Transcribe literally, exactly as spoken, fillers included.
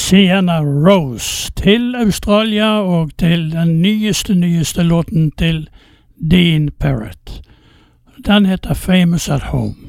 Sienna Rose til Australia og til den nyeste, nyeste låten til Dean Parrott. Den heter Famous at Home.